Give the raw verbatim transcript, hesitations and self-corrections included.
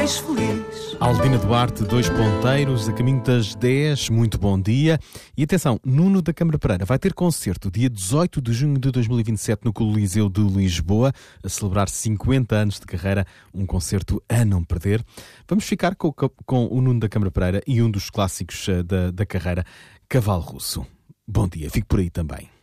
mais feliz. Aldina Duarte, dois ponteiros, a caminho das dez, muito bom dia. E atenção, Nuno da Câmara Pereira vai ter concerto dia dezoito de junho de dois mil e vinte e sete no Coliseu de Lisboa, a celebrar cinquenta anos de carreira, um concerto a não perder. Vamos ficar com, com o Nuno da Câmara Pereira e um dos clássicos da, da carreira, Cavalo Russo. Bom dia, fico por aí também.